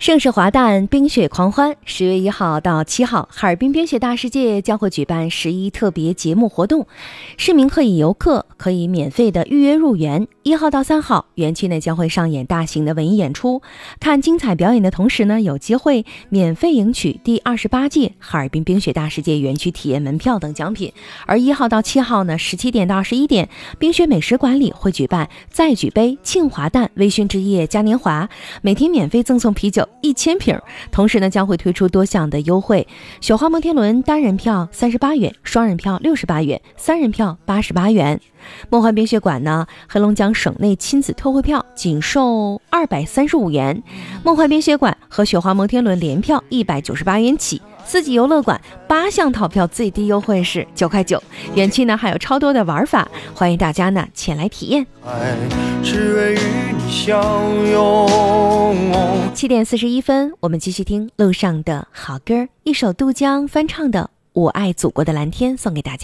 盛世华诞，冰雪狂欢。10月1号到7号，哈尔滨冰雪大世界将会举办11特别节目活动，市民可以游客可以免费的预约入园。1号到3号，园区内将会上演大型的文艺演出，看精彩表演的同时呢，有机会免费赢取第28届哈尔滨冰雪大世界园区体验门票等奖品。而1号到7号呢，17点到21点，冰雪美食馆里会举办再举杯庆华诞微醺之夜嘉年华，每天免费赠送啤酒1000瓶，同时呢将会推出多项的优惠。雪花摩天轮单人票38元，双人票68元，3人票88元。梦幻冰雪馆呢，黑龙江省内亲子特惠票仅售235元，梦幻冰雪馆和雪花摩天轮联票198元起。四季游乐馆8项套票最低优惠是9块9，园区呢还有超多的玩法，欢迎大家呢前来体验。 只为与你相拥。 7点41分，我们继续听路上的好歌，一首杜江翻唱的《我爱祖国的蓝天》送给大家。